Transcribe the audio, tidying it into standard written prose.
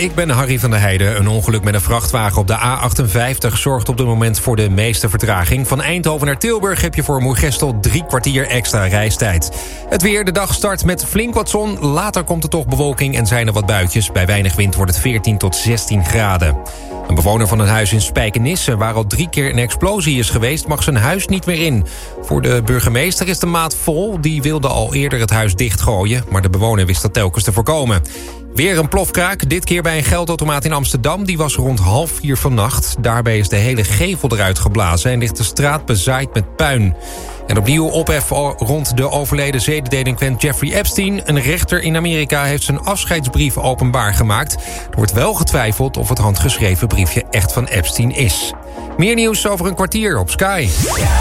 ik ben Harry van der Heijden. Een ongeluk met een vrachtwagen op de A58 zorgt op dit moment voor de meeste vertraging. Van Eindhoven naar Tilburg heb je voor Moergestel 3 kwartier extra reistijd. Het weer, de dag start met flink wat zon. Later komt er toch bewolking en zijn er wat buitjes. Bij weinig wind wordt het 14 tot 16 graden. Een bewoner van een huis in Spijkenisse, waar al 3 keer een explosie is geweest, mag zijn huis niet meer in. Voor de burgemeester is de maat vol. Die wilde al eerder het huis dichtgooien, maar de bewoner wist dat telkens te voorkomen. Weer een plofkraak, dit keer bij een geldautomaat in Amsterdam. Die was rond 3:30 vannacht. Daarbij is de hele gevel eruit geblazen en ligt de straat bezaaid met puin. En opnieuw ophef rond de overleden zedendelinquent Jeffrey Epstein. Een rechter in Amerika heeft zijn afscheidsbrief openbaar gemaakt. Er wordt wel getwijfeld of het handgeschreven briefje echt van Epstein is. Meer nieuws over een kwartier op Sky.